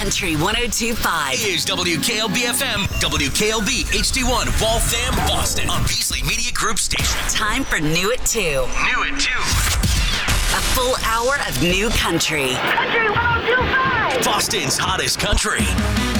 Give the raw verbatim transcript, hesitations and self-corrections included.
Country one oh two point five. Here's W K L B F M, W K L B H D one, Waltham, Boston, on Beasley Media Group Station. Time for New at two. New at two. A full hour of new country. Country one oh two point five. Boston's hottest country.